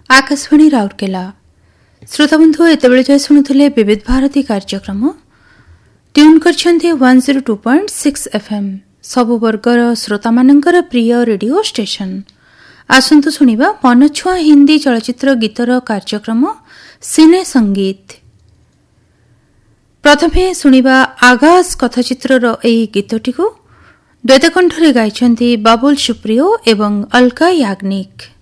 आकाशवाणी राउरकेला श्रोताबंधु एतबेले जाय शुणुथिले विविध भारती कार्यक्रम ट्यून करछन्ते 102.6 एफएम सबु वर्गर श्रोता मानकर प्रिय रेडियो स्टेशन। आसंतु सुनिबा मनछुआ हिंदी चलचित्र गीतर कार्यक्रम सिने संगीत। प्रथमे सुनिबा आगास कथाचित्रर एही गीतटिकु द्वैतकण्ठरे गाइछन्ति बाबुल सुप्रियो एवं अलका याग्निक।